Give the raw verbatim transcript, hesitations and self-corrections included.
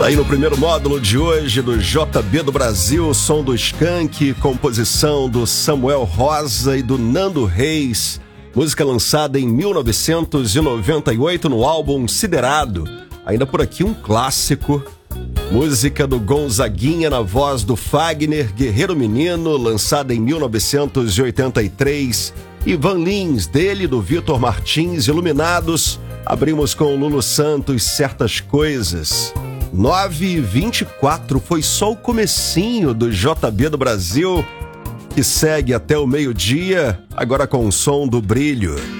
Aí no primeiro módulo de hoje do J B do Brasil, som do Skank, composição do Samuel Rosa e do Nando Reis, música lançada em mil novecentos e noventa e oito no álbum Siderado. Ainda por aqui um clássico, música do Gonzaguinha na voz do Fagner, Guerreiro Menino, lançada em mil novecentos e oitenta e três. Ivan Lins, dele, do Vitor Martins, Iluminados. Abrimos com Lulu Santos, Certas Coisas. nove e vinte e quatro, foi só o comecinho do J B do Brasil, que segue até o meio-dia, agora com o som do Brilho.